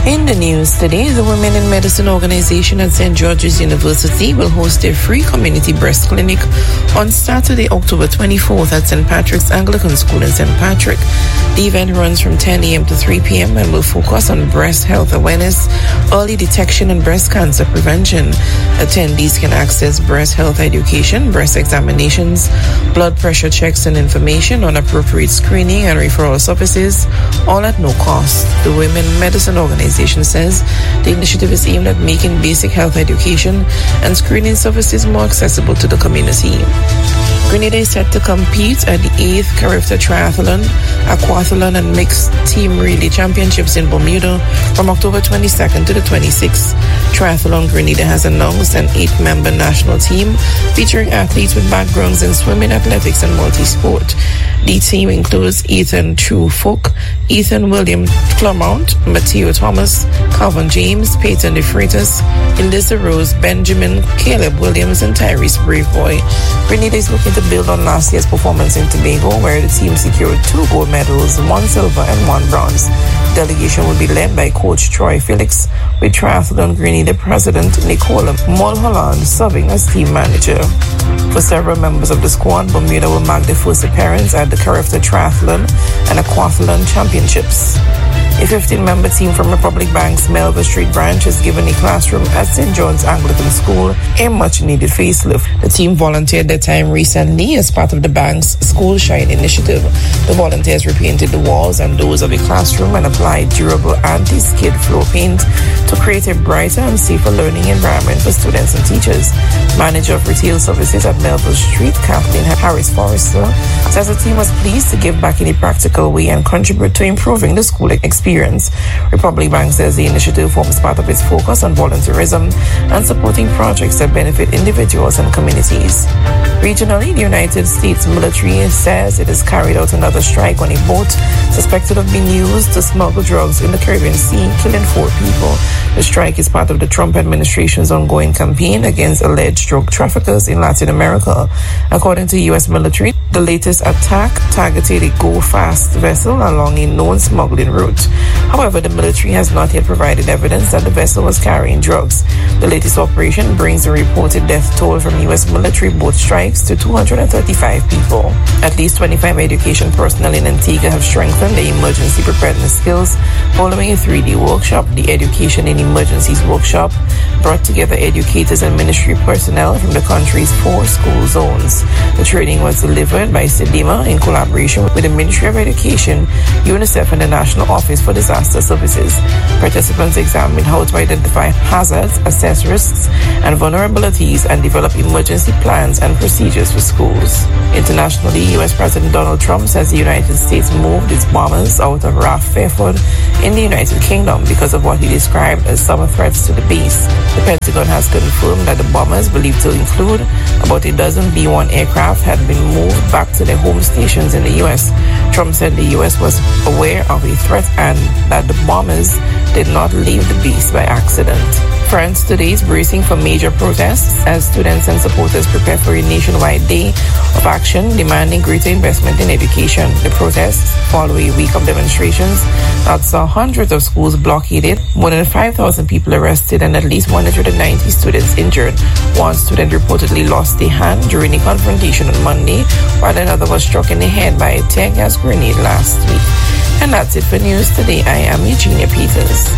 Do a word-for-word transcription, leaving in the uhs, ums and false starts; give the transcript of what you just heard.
In the news today, the Women in Medicine organization at Saint George's University will host a free community breast clinic on Saturday, October twenty-fourth at Saint Patrick's Anglican School in Saint Patrick. The event runs from ten a.m. to three p.m. and will focus on breast health awareness, early detection, and breast cancer prevention. Attendees can access breast health education, breast examinations, blood pressure checks, and information on appropriate screening and referral services, all at no cost. The Women in Medicine organization says the initiative is aimed at making basic health education and screening services more accessible to the community. Grenada is set to compete at the eighth Carifta Triathlon, Aquathlon, and Mixed Team Relay Championships in Bermuda from October twenty-second to the twenty-sixth. Triathlon Grenada has announced an eight-member national team featuring athletes with backgrounds in swimming, athletics, and multi-sport. The team includes Ethan Truefolk, Ethan William Claremont, Mateo Thomas, Calvin James, Peyton De Freitas, Eliza Rose, Benjamin, Caleb Williams, and Tyrese Braveboy. Grenada is looking to build on last year's performance in Tobago, where the team secured two gold medals, one silver and one bronze. The delegation will be led by Coach Troy Felix, with Triathlon Grenada President Nicola Mulholland serving as team manager. For several members of the squad, Bermuda will mark their first appearance at the Carifta Triathlon and Aquathlon Championships. A fifteen-member team from Republic Bank's Melville Street branch has given a classroom at Saint John's Anglican School a much-needed facelift. The team volunteered their time recently as part of the bank's School Shine initiative. The volunteers repainted the walls and doors of a classroom and applied durable anti-skid floor paint to create a brighter and safer learning environment for students and teachers. Manager of Retail Services at Melville Street, Kathleen Harris Forrester, says the team was pleased to give back in a practical way and contribute to improving the school experience. Republic Bank says the initiative forms part of its focus on volunteerism and supporting projects that benefit individuals and communities. Regionally, the United States military says it has carried out another strike on a boat suspected of being used to smuggle drugs in the Caribbean Sea, killing four people. The strike is part of the Trump administration's ongoing campaign against alleged drug traffickers in Latin America. According to U S military, the latest attack targeted a go-fast vessel along a known smuggling route. However, the military has not yet provided evidence that the vessel was carrying drugs. The latest operation brings the reported death toll from U S military boat strikes to two hundred thirty-five people. At least twenty-five education personnel in Antigua have strengthened their emergency preparedness skills following a three-day workshop. The Education in Emergencies workshop brought together educators and ministry personnel from the country's four school zones. The training was delivered by SEDEMA in collaboration with the Ministry of Education, UNICEF, and the National Office for Disaster Services. Participants examined how to identify hazards, assess risks and vulnerabilities, and develop emergency plans and procedures for schools. Internationally, U S President Donald Trump says the United States moved its bombers out of Raf Fairford in the United Kingdom because of what he described as summer threats to the base. The Pentagon has confirmed that the bombers, believed to include about a dozen B one aircraft, had been moved back to their home stations in the U S. Trump said the U S was aware of a threat and that the bombers did not leave the base by accident. France today is bracing for major protests as students and supporters prepare for a nationwide day of action demanding greater investment in education. The protests follow a week of demonstrations that saw hundreds of schools blockaded, more than five thousand people arrested, and at least one hundred ninety students injured. One student reportedly lost a hand during a confrontation on Monday, while another was struck in the head by a tear gas grenade last week. And that's it for news today. I am Eugenia Peters.